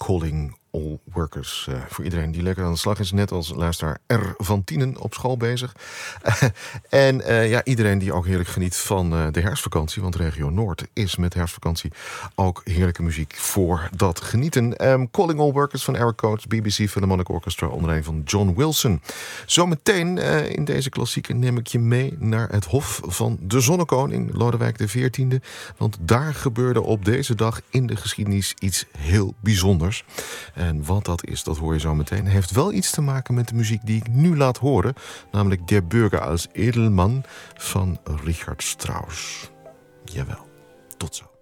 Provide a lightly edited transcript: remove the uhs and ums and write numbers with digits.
Calling All Workers. Voor iedereen die lekker aan de slag is, net als luisteraar R. van Tienen op school bezig. En iedereen die ook heerlijk geniet van de herfstvakantie. Want Regio Noord is met herfstvakantie ook heerlijke muziek voor dat genieten. Calling All Workers van Eric Coates, BBC Philharmonic Orchestra onder leiding van John Wilson. Zometeen in deze klassieker neem ik je mee naar het hof van de Zonnekoning, Lodewijk XIV. Want daar gebeurde op deze dag in de geschiedenis iets heel bijzonders. En wat dat is, dat hoor je zo meteen. Heeft wel iets te maken met de muziek die ik nu laat horen. Namelijk Der Bürger als Edelman van Richard Strauss. Jawel, tot zo.